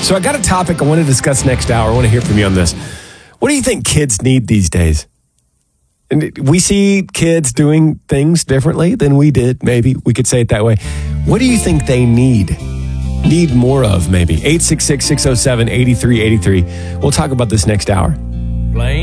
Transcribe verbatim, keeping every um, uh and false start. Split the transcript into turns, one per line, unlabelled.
So I got a topic I want to discuss next hour. I want to hear from you on this. What do you think kids need these days? And we see kids doing things differently than we did, maybe. We could say it that way. What do you think they need? Need more of, maybe? eight six six, six oh seven, eight three eight three. We'll talk about this next hour.
Plain